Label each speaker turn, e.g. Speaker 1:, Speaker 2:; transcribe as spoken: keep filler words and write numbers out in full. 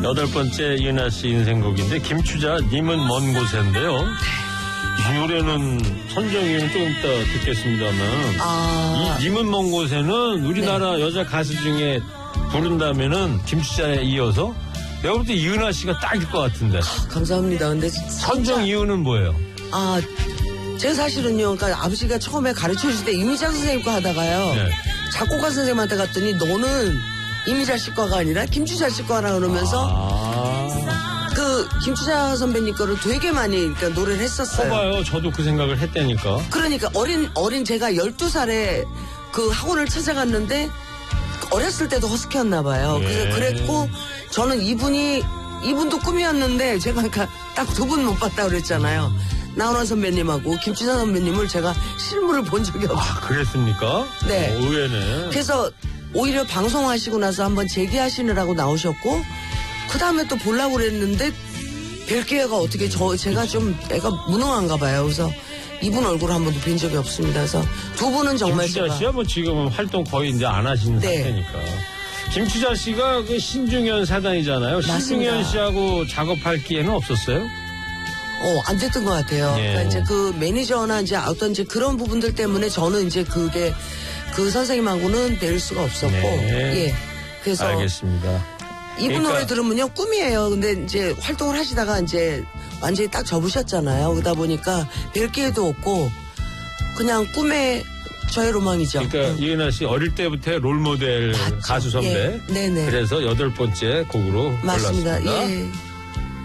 Speaker 1: 여덟 번째 이은하 씨 인생곡인데 김추자 님은 먼 곳에인데요. 이 노래는 선정이는 조금 이따 듣겠습니다만
Speaker 2: 아.
Speaker 1: 이 님은 먼 곳에는 우리나라 네. 여자 가수 중에 부른다면은 김추자에 이어서 내가 볼 때 이은하 씨가 딱일 것 같은데.
Speaker 2: 아, 감사합니다. 근데
Speaker 1: 선정 진짜... 이유는 뭐예요?
Speaker 2: 아 제가 사실은요, 그러니까 아버지가 처음에 가르쳐 주실 때 이미자 선생님과 하다가요. 네. 작곡가 선생님한테 갔더니 너는 이미자 씨과가 아니라 김추자 씨과라 그러면서 아~ 그 김추자 선배님 거를 되게 많이 그러니까 노래를 했었어요.
Speaker 1: 봐봐요. 저도 그 생각을 했다니까.
Speaker 2: 그러니까 어린 어린 제가 열두 살에 그 학원을 찾아갔는데 어렸을 때도 허스키였나 봐요.
Speaker 1: 네.
Speaker 2: 그래서 그랬고 저는 이분이 이분도 꿈이었는데 제가 그러니까 딱 두 분 못 봤다 그랬잖아요. 나훈아 선배님하고 김추자 선배님을 제가 실물을 본 적이 없어요.
Speaker 1: 아, 그랬습니까?
Speaker 2: 네.
Speaker 1: 오, 의외네.
Speaker 2: 그래서 오히려 방송하시고 나서 한번 재기하시느라고 나오셨고 그 다음에 또 보려고 그랬는데 뵐 기회가 어떻게 저 제가 좀 애가 무능한가 봐요. 그래서 이분 얼굴을 한 번도 뵌 적이 없습니다. 그래서 두 분은 정말
Speaker 1: 김추자
Speaker 2: 제가...
Speaker 1: 씨야 뭐 지금은 활동 거의 이제 안 하시는
Speaker 2: 네.
Speaker 1: 상태니까. 김추자 씨가 그 신중현 사단이잖아요. 맞습니다. 신중현 씨하고 작업할 기회는 없었어요?
Speaker 2: 어, 안 됐던 것 같아요.
Speaker 1: 예.
Speaker 2: 그러니까 이제 그 매니저나 이제 어떤 이제 그런 부분들 때문에 저는 이제 그게 그 선생님하고는 뵐 수가 없었고,
Speaker 1: 네.
Speaker 2: 예. 그래서.
Speaker 1: 알겠습니다.
Speaker 2: 이분
Speaker 1: 그러니까...
Speaker 2: 노래 들으면요, 꿈이에요. 근데 이제 활동을 하시다가 이제 완전히 딱 접으셨잖아요. 그러다 보니까 뵐 기회도 없고, 그냥 꿈의 저의 로망이죠.
Speaker 1: 그러니까
Speaker 2: 응.
Speaker 1: 이은하 씨 어릴 때부터 롤모델
Speaker 2: 맞죠.
Speaker 1: 가수 선배.
Speaker 2: 예. 네네.
Speaker 1: 그래서 여덟 번째 곡으로
Speaker 2: 맞습니다.
Speaker 1: 골랐습니다.
Speaker 2: 예.